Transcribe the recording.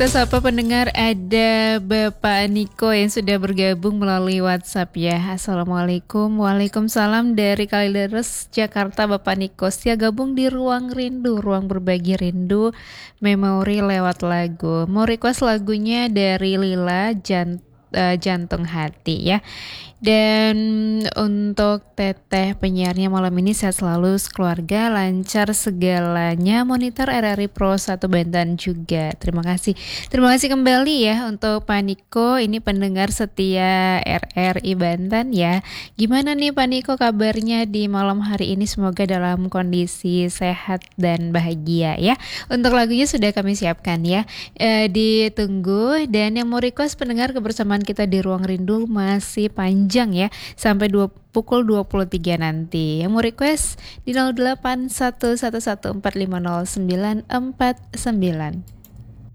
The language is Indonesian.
Kita sapa pendengar, ada Bapak Niko yang sudah bergabung melalui WhatsApp ya. Assalamualaikum. Waalaikumsalam dari Kalideres, Jakarta. Bapak Niko setia gabung di Ruang Rindu, ruang berbagi rindu, memori lewat lagu. Mau request lagunya dari Lila, Jantung Hati ya. Dan untuk teteh penyiarnya malam ini sehat selalu sekeluarga, lancar segalanya, monitor RRI Pro 1 Banten juga. Terima kasih. Terima kasih kembali ya untuk Pak Niko, ini pendengar setia RRI Banten ya. Gimana nih Pak Niko kabarnya di malam hari ini? Semoga dalam kondisi sehat dan bahagia ya. Untuk lagunya sudah kami siapkan ya. Ditunggu, dan yang mau request pendengar kebersamaan kita di Ruang Rindu masih panjang ya, sampai pukul 23 nanti. Yang mau request di 081114500949.